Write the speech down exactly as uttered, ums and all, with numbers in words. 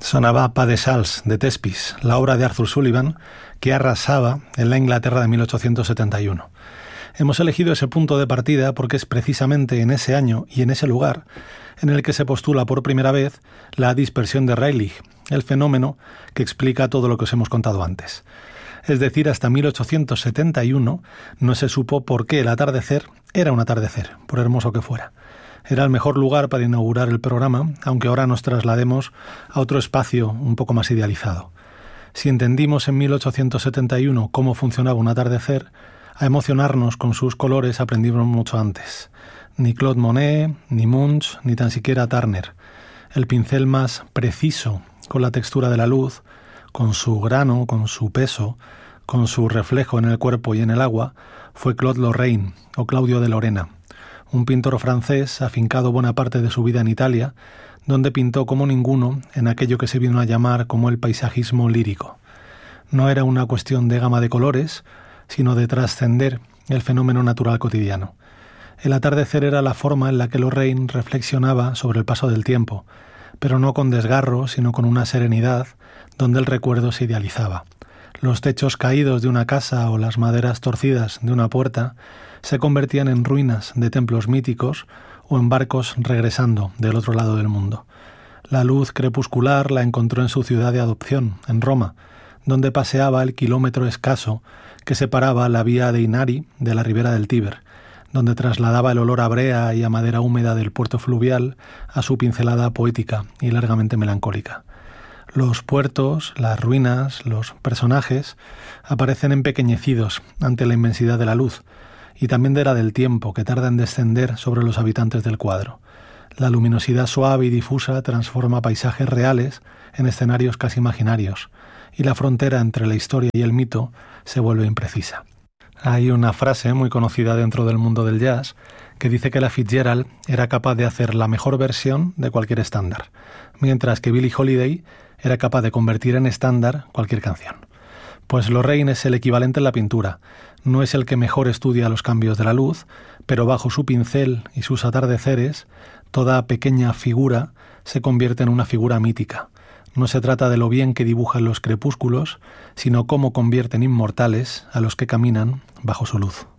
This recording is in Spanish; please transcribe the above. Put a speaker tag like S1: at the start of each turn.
S1: Sonaba Pas de Chals, de Thespis, la obra de Arthur Sullivan que arrasaba en la Inglaterra de mil ochocientos setenta y uno. Hemos elegido ese punto de partida porque es precisamente en ese año y en ese lugar en el que se postula por primera vez la dispersión de Rayleigh, el fenómeno que explica todo lo que os hemos contado antes. Es decir, hasta mil ochocientos setenta y uno no se supo por qué el atardecer era un atardecer, por hermoso que fuera. Era el mejor lugar para inaugurar el programa, aunque ahora nos traslademos a otro espacio un poco más idealizado. Si entendimos en mil ochocientos setenta y uno cómo funcionaba un atardecer, a emocionarnos con sus colores aprendimos mucho antes. Ni Claude Monet, ni Munch, ni tan siquiera Turner. El pincel más preciso, con la textura de la luz, con su grano, con su peso, con su reflejo en el cuerpo y en el agua, fue Claude Lorraine o Claudio de Lorena, un pintor francés afincado buena parte de su vida en Italia, donde pintó como ninguno en aquello que se vino a llamar como el paisajismo lírico. No era una cuestión de gama de colores, sino de trascender el fenómeno natural cotidiano. El atardecer era la forma en la que Lorraine reflexionaba sobre el paso del tiempo, pero no con desgarro, sino con una serenidad donde el recuerdo se idealizaba. Los techos caídos de una casa o las maderas torcidas de una puerta se convertían en ruinas de templos míticos o en barcos regresando del otro lado del mundo. La luz crepuscular la encontró en su ciudad de adopción, en Roma, donde paseaba el kilómetro escaso que separaba la vía de Inari de la ribera del Tíber, donde trasladaba el olor a brea y a madera húmeda del puerto fluvial a su pincelada poética y largamente melancólica. Los puertos, las ruinas, los personajes aparecen empequeñecidos ante la inmensidad de la luz y también de la del tiempo que tarda en descender sobre los habitantes del cuadro. La luminosidad suave y difusa transforma paisajes reales en escenarios casi imaginarios y la frontera entre la historia y el mito se vuelve imprecisa. Hay una frase muy conocida dentro del mundo del jazz que dice que la Fitzgerald era capaz de hacer la mejor versión de cualquier estándar, mientras que Billie Holiday era capaz de convertir en estándar cualquier canción. Pues Lorraine es el equivalente en la pintura. No es el que mejor estudia los cambios de la luz, pero bajo su pincel y sus atardeceres, toda pequeña figura se convierte en una figura mítica. No se trata de lo bien que dibujan los crepúsculos, sino cómo convierten inmortales a los que caminan bajo su luz.